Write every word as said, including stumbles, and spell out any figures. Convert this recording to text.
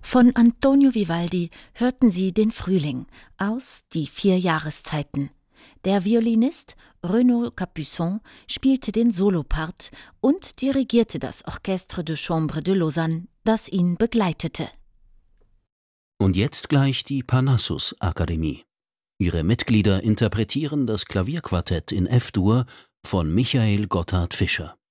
Von Antonio Vivaldi hörten Sie den Frühling aus Die vier Jahreszeiten. Der Violinist Renaud Capuçon spielte den Solopart und dirigierte das Orchestre de Chambre de Lausanne, das ihn begleitete. Und jetzt gleich die Parnassus-Akademie. Ihre Mitglieder interpretieren das Klavierquartett in F-Dur von Michael Gotthard Fischer.